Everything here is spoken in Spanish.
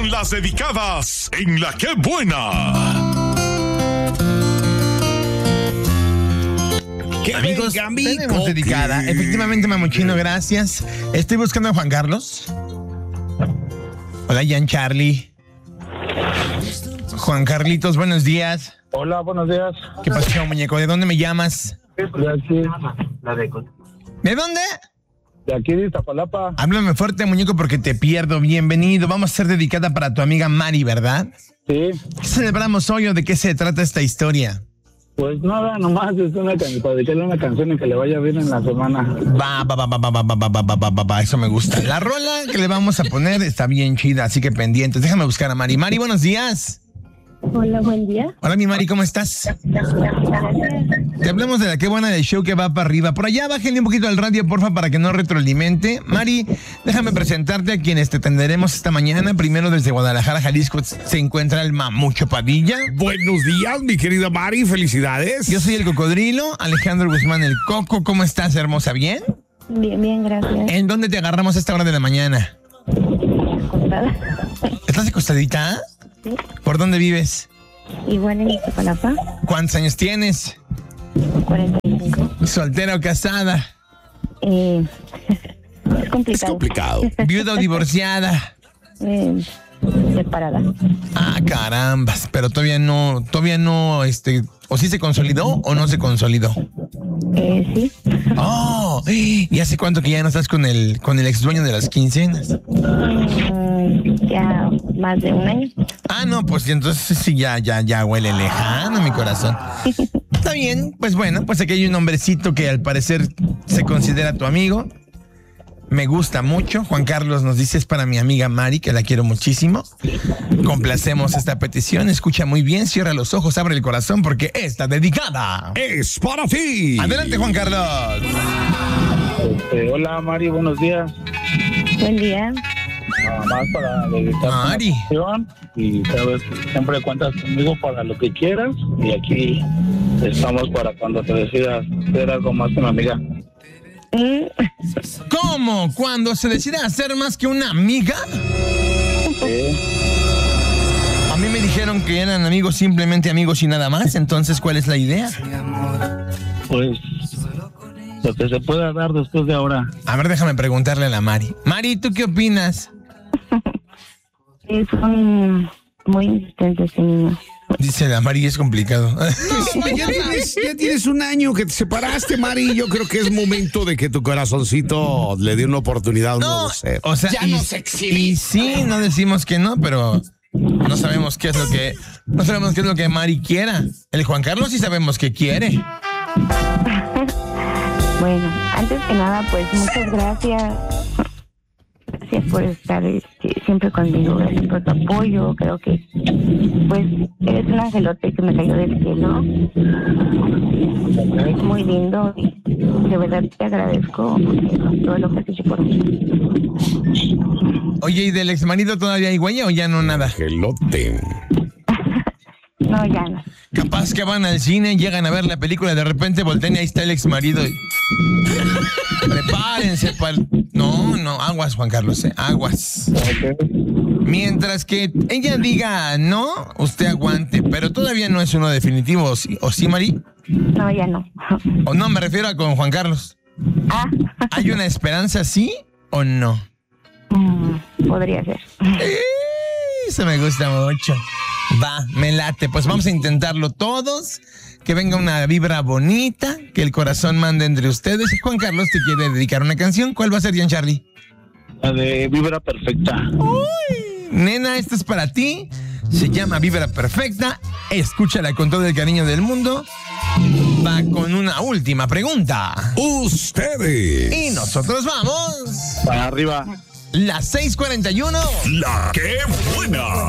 con las dedicadas en La Qué Buena. Amigos, tenemos dedicada. Efectivamente, Mamuchino, gracias. Estoy buscando a Juan Carlos. Hola, Jan Charlie. Juan Carlitos, buenos días. Hola, buenos días. ¿Qué pasó, muñeco? ¿De dónde me llamas? De aquí. ¿De dónde? De aquí de Iztapalapa. Háblame fuerte, muñeco, porque te pierdo. Bienvenido. Vamos a ser dedicada para tu amiga Mari, ¿verdad? Sí. ¿Qué celebramos hoy o de qué se trata esta historia? Pues nada, nomás es una canción, para dedicarle una canción y que le vaya bien en la semana. Va, eso me gusta. La rola que le vamos a poner está bien chida, así que pendientes. Déjame buscar a Mari. Mari, buenos días. Hola, buen día. Hola, mi Mari, ¿cómo estás? Te hablamos de La Qué Buena, del show que va para arriba. Por allá, bájenle un poquito al radio, porfa, para que no retroalimente. Mari, déjame presentarte a quienes te atenderemos esta mañana. Primero, desde Guadalajara, Jalisco, se encuentra el Mamucho Padilla. Buenos días, mi querida Mari, felicidades. Yo soy el Cocodrilo, Alejandro Guzmán, el Coco. ¿Cómo estás, hermosa? ¿Bien? Bien, bien, gracias. ¿En dónde te agarramos a esta hora de la mañana? Acostada. ¿Estás acostadita? Sí. ¿Por dónde vives? Igual en Iztapalapa. ¿Cuántos años tienes? 45. ¿Soltera o casada? Es Es complicado. complicado. ¿Viuda o divorciada? Separada. Ah, carambas, pero todavía no, o sí se consolidó o no se consolidó. Sí. Oh, ¿y hace cuánto que ya no estás con el ex dueño de las quincenas? Ya más de un año. Ah, no, pues entonces sí, ya huele lejano mi corazón. Está bien, pues bueno, pues aquí hay un hombrecito que al parecer se considera tu amigo. Me gusta mucho. Juan Carlos nos dice, es para mi amiga Mari, que la quiero muchísimo. Complacemos esta petición. Escucha muy bien, cierra los ojos, abre el corazón, porque está dedicada. Es para ti. Adelante, Juan Carlos. Hola, Mari, buenos días. Buen día. Nada más para dedicar Mari. una canción. Y sabes, siempre cuentas conmigo para lo que quieras. Y aquí estamos para cuando te decidas ser algo más que una amiga. ¿Cómo? ¿Cuando se decide hacer más que una amiga? Sí. A mí me dijeron que eran amigos, simplemente amigos y nada más. Entonces, ¿cuál es la idea? Pues lo que se pueda dar después de ahora. A ver, déjame preguntarle a la Mari. Mari, ¿tú qué opinas? Es muy insistente ese niño. Dice la Mari, es complicado. No, ya tienes un año que te separaste, Mari. Yo creo que es momento de que tu corazoncito le dé una oportunidad a un nuevo ser. O sea, ya nos exhibiste. Y sí, no decimos que no, pero no sabemos qué es lo que Mari quiera. El Juan Carlos sí sabemos qué quiere. Bueno, antes que nada, pues muchas gracias. Gracias por estar siempre conmigo, gracias por tu apoyo. Creo que pues eres un angelote que me cayó del cielo. Es muy lindo y de verdad te agradezco todo lo que has hecho por mí. Oye, ¿y del exmarido todavía hay huella o ya no nada? Gelote. No, ya no. Capaz que van al cine, llegan a ver la película, de repente voltean y ahí está el exmarido. Prepárense para... No, aguas, Juan Carlos, aguas. Mientras que ella diga no, usted aguante, pero todavía no es uno definitivo, ¿o sí, Mari? No, ya no. O no, me refiero a con Juan Carlos. ¿Hay una esperanza, sí o no? Podría ser. Eso me gusta mucho. Va, me late. Pues vamos a intentarlo todos. Que venga una vibra bonita, que el corazón mande entre ustedes. Y Juan Carlos te quiere dedicar una canción. ¿Cuál va a ser, Jan Charlie? La de Vibra Perfecta. Uy, nena, esta es para ti. Se llama Vibra Perfecta. Escúchala con todo el cariño del mundo. Va con una última pregunta. Ustedes. Y nosotros vamos. Para arriba. Las 6:41. La Qué Buena.